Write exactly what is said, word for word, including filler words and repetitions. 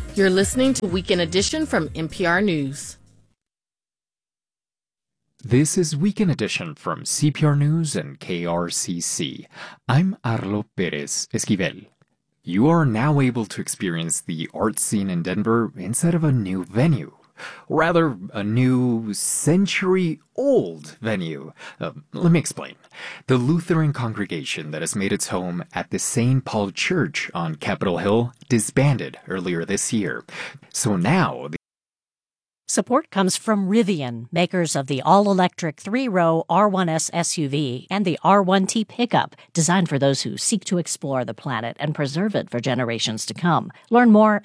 You're listening to Weekend Edition from N P R News. This is Weekend Edition from C P R News and K R C C. I'm Arlo Perez Esquivel. You are now able to experience the art scene in Denver inside of a new venue. Rather, a new century-old venue. Uh, let me explain. The Lutheran congregation that has made its home at the Saint Paul Church on Capitol Hill disbanded earlier this year. So now... The Support comes from Rivian, makers of the all-electric three-row R one S S U V and the R one T pickup, designed for those who seek to explore the planet and preserve it for generations to come. Learn more